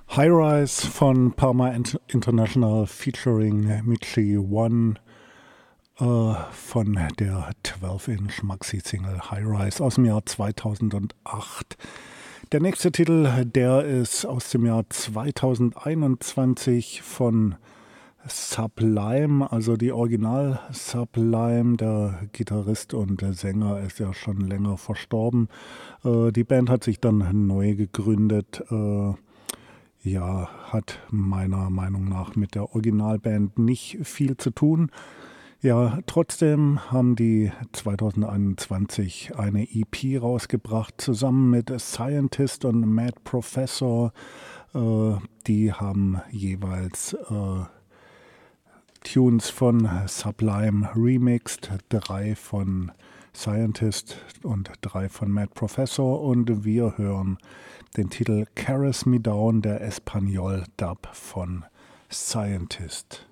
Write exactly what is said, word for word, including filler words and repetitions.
High Rise von Parma Int- International featuring Michi One äh, von der zwölf Inch Maxi-Single High Rise aus dem Jahr zweitausendacht. Der nächste Titel, der ist aus dem Jahr zweitausendeinundzwanzig von Sublime, also die Original Sublime. Der Gitarrist und der Sänger ist ja schon länger verstorben. Äh, die Band hat sich dann neu gegründet. Äh, ja, hat meiner Meinung nach mit der Originalband nicht viel zu tun. Ja, trotzdem haben die zweitausendeinundzwanzig eine E P rausgebracht, zusammen mit Scientist und Mad Professor. Äh, die haben jeweils äh, Tunes von Sublime remixed, drei von Scientist und drei von Mad Professor, und wir hören den Titel Caress Me Down, der Espanol-Dub von Scientist.